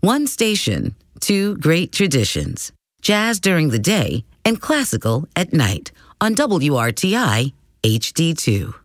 One station, two great traditions. Jazz during the day and classical at night on WRTI HD2.